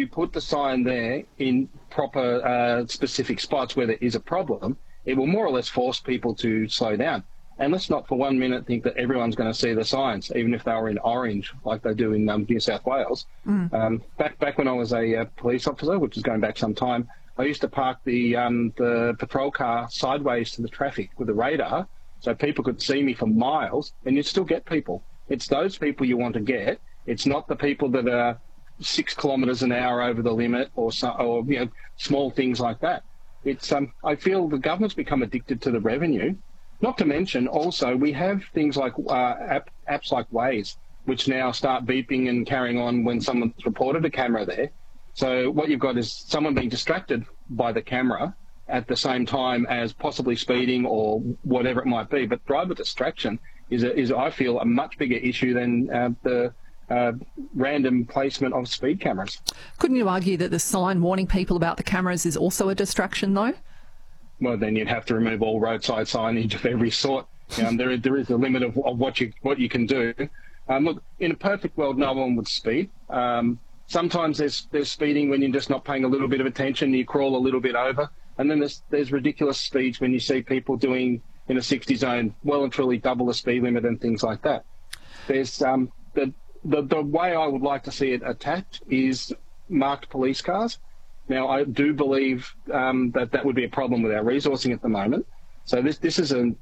you put the sign there in proper specific spots where there is a problem, it will more or less force people to slow down. And let's not for 1 minute think that everyone's going to see the signs, even if they were in orange, like they do in New South Wales. Back when I was a police officer, which is going back some time, I used to park the patrol car sideways to the traffic with a radar, so people could see me for miles, and you'd still get people. It's those people you want to get. It's not the people that are 6 kilometres an hour over the limit, or small things like that. It's I feel the government's become addicted to the revenue. Not to mention, also, we have things like apps like Waze, which now start beeping and carrying on when someone's reported a camera there. So what you've got is someone being distracted by the camera at the same time as possibly speeding or whatever it might be. But driver distraction is I feel, a much bigger issue than the random placement of speed cameras. Couldn't you argue that the sign warning people about the cameras is also a distraction, though? Well, then you'd have to remove all roadside signage of every sort. There is a limit of what you can do. Look, in a perfect world, no one would speed. Sometimes there's speeding when you're just not paying a little bit of attention, you crawl a little bit over, and then there's ridiculous speeds when you see people doing in a 60 zone well and truly double the speed limit and things like that. There's the way I would like to see it attacked is marked police cars. Now, I do believe that would be a problem with our resourcing at the moment. So this is a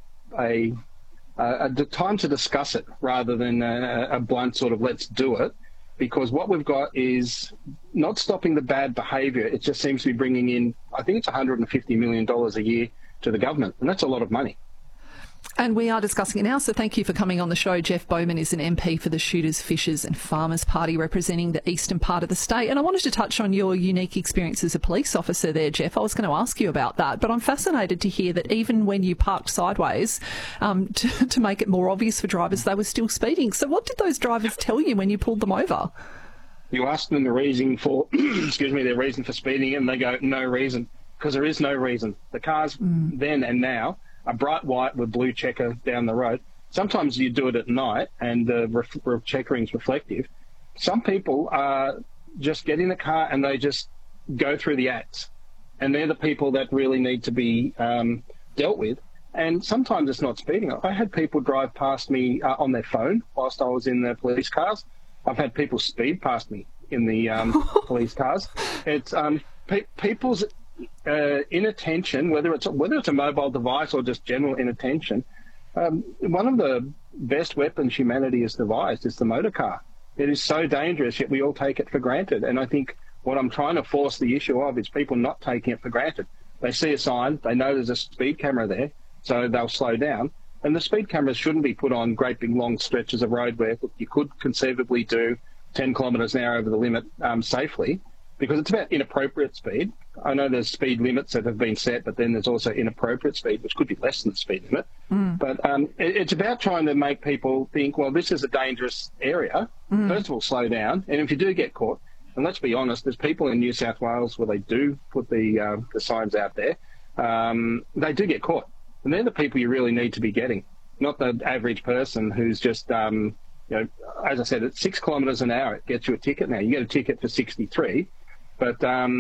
time to discuss it rather than a blunt sort of let's do it, because what we've got is not stopping the bad behaviour. It just seems to be bringing in, I think it's $150 million a year to the government, and that's a lot of money. And we are discussing it now, so thank you for coming on the show. Jeff Bowman is an MP for the Shooters, Fishers and Farmers Party, representing the eastern part of the state. And I wanted to touch on your unique experience as a police officer there, Jeff. I was going to ask you about that, but I'm fascinated to hear that even when you parked sideways to make it more obvious for drivers, they were still speeding. So what did those drivers tell you when you pulled them over? You asked them the reason for, their reason for speeding, and they go, no reason, because there is no reason. The cars then and now a bright white with blue checker down the road. Sometimes you do it at night and the checkering's reflective. Some people just get in the car and they just go through the acts. And they're the people that really need to be dealt with. And sometimes it's not speeding. I had people drive past me on their phone whilst I was in the police cars. I've had people speed past me in the police cars. It's people's inattention, whether it's a mobile device or just general inattention. One of the best weapons humanity has devised is the motor car. It is so dangerous, yet we all take it for granted. And I think what I'm trying to force the issue of is people not taking it for granted. They see a sign, they know there's a speed camera there, so they'll slow down. And the speed cameras shouldn't be put on great big long stretches of road where you could conceivably do 10 kilometres an hour over the limit safely, because it's about inappropriate speed. I know there's speed limits that have been set, but then there's also inappropriate speed, which could be less than the speed limit. But it's about trying to make people think, well, this is a dangerous area. First of all, slow down. And if you do get caught, and let's be honest, there's people in New South Wales where they do put the signs out there. They do get caught. And they're the people you really need to be getting, not the average person who's just, as I said, at 6 kilometres an hour, it gets you a ticket now. You get a ticket for 63. But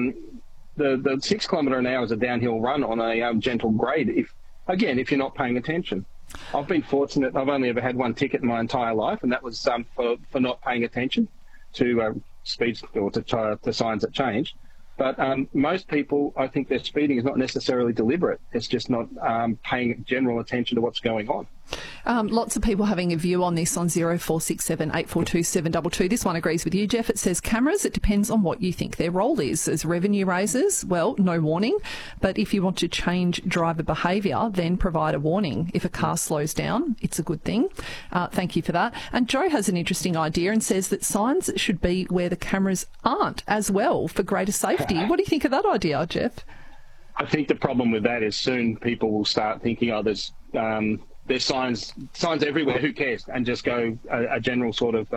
the 6 kilometre an hour is a downhill run on a gentle grade, if you're not paying attention. I've been fortunate. I've only ever had one ticket in my entire life, and that was for not paying attention to speeds or to signs that change. But most people, I think their speeding is not necessarily deliberate. It's just not paying general attention to what's going on. Lots of people having a view on this on 0467 842 722. This one agrees with you, Jeff. It says cameras, it depends on what you think their role is. As revenue raisers, well, no warning. But if you want to change driver behaviour, then provide a warning. If a car slows down, it's a good thing. Thank you for that. And Joe has an interesting idea and says that signs should be where the cameras aren't as well for greater safety. What do you think of that idea, Jeff? I think the problem with that is soon people will start thinking, there's signs everywhere, who cares, and just go a general sort of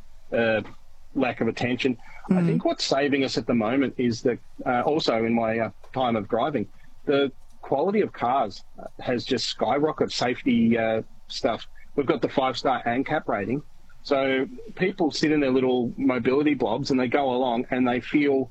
lack of attention. I think what's saving us at the moment is that also in my time of driving, the quality of cars has just skyrocketed. Safety stuff. We've got the 5-star ANCAP rating. So people sit in their little mobility blobs and they go along and they feel